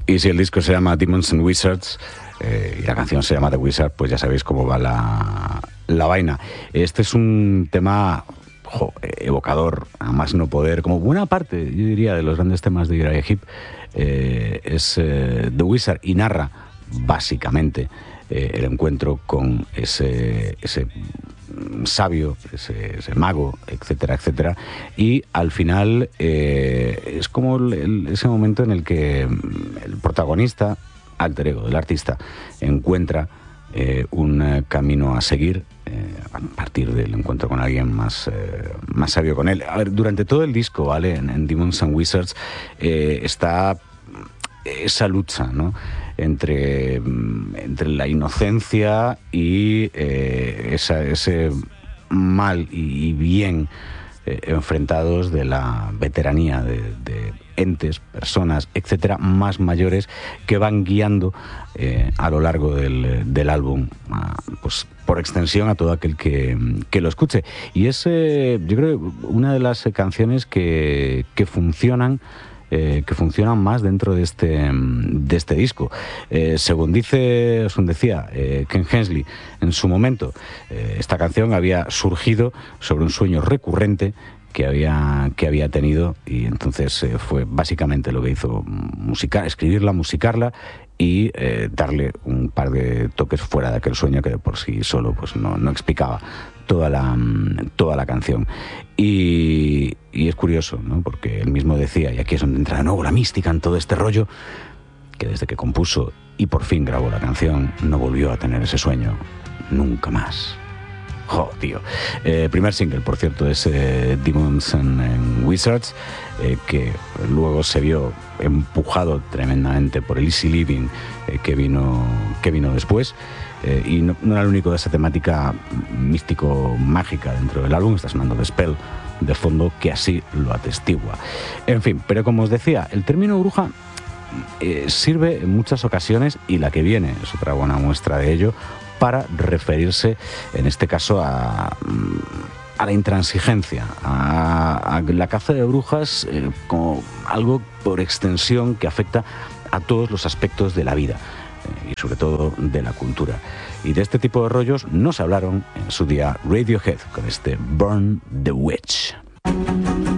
Y si el disco se llama Demons and Wizards y la canción se llama The Wizard, pues ya sabéis cómo va la vaina. Este es un tema evocador, a más no poder, como buena parte, yo diría, de los grandes temas de Uriah Heep, es The Wizard, y narra básicamente el encuentro con ese sabio, ese mago, etcétera, etcétera. Y al final es como ese momento en el que el protagonista, alter ego del artista, encuentra un camino a seguir a partir del encuentro con alguien más sabio con él. A ver, durante todo el disco, ¿vale? En Demons and Wizards está esa lucha, ¿no?, entre la inocencia y ese mal y bien enfrentados de la veteranía de entes, personas, etcétera, más mayores, que van guiando a lo largo del álbum, pues por extensión a todo aquel que lo escuche. Y es, yo creo, una de las canciones que funcionan más dentro de este disco. Según decía Ken Hensley, en su momento esta canción había surgido sobre un sueño recurrente que había tenido, y entonces fue básicamente lo que hizo: escribirla, musicarla y darle un par de toques fuera de aquel sueño que de por sí solo pues no explicaba toda la canción. Y es curioso, ¿no?, porque él mismo decía, y aquí es donde entra de nuevo la mística en todo este rollo, que desde que compuso y por fin grabó la canción no volvió a tener ese sueño nunca más. ¡Jo, tío! Primer single, por cierto, es Demons and Wizards, que luego se vio empujado tremendamente por el Easy Living que vino después. Y no era el único de esa temática místico-mágica dentro del álbum. Está sonando The Spell de fondo, que así lo atestigua. En fin, pero como os decía, el término bruja sirve en muchas ocasiones, y la que viene es otra buena muestra de ello, para referirse, en este caso, a la intransigencia, a la caza de brujas como algo por extensión que afecta a todos los aspectos de la vida y sobre todo de la cultura. Y de este tipo de rollos nos hablaron en su día Radiohead con este Burn the Witch.